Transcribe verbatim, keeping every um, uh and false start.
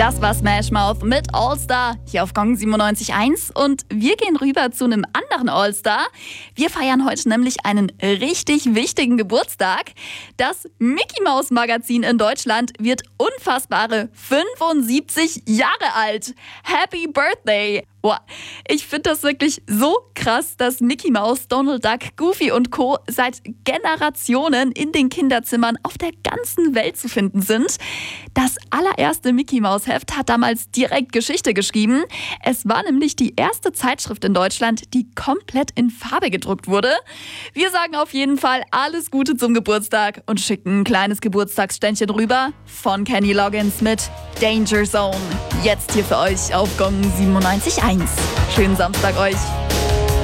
Das war Smash Mouth mit All-Star hier auf Gong siebenundneunzig Komma eins und wir gehen rüber zu einem anderen All-Star. Wir feiern heute nämlich einen richtig wichtigen Geburtstag. Das Mickey Mouse Magazin in Deutschland wird unfassbare fünfundsiebzig Jahre alt. Happy Birthday! Boah, ich finde das wirklich so krass, dass Mickey Mouse, Donald Duck, Goofy und Co. seit Generationen in den Kinderzimmern auf der ganzen Welt zu finden sind. Das allererste Mickey Mouse Heft hat damals direkt Geschichte geschrieben. Es war nämlich die erste Zeitschrift in Deutschland, die komplett in Farbe gedruckt wurde. Wir sagen auf jeden Fall alles Gute zum Geburtstag und schicken ein kleines Geburtstagsständchen rüber von Kenny Loggins mit Danger Zone. Jetzt hier für euch auf Gong siebenundneunzig Komma eins. Schönen Samstag euch.